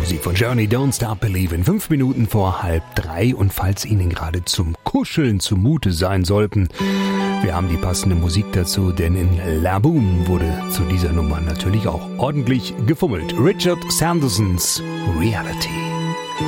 Musik von Journey, Don't Stop Believin'. 5 Minuten vor 2:30. Und falls Ihnen gerade zum Kuscheln zumute sein sollten, wir haben die passende Musik dazu, denn in La Boom wurde zu dieser Nummer natürlich auch ordentlich gefummelt. Richard Sandersons Reality.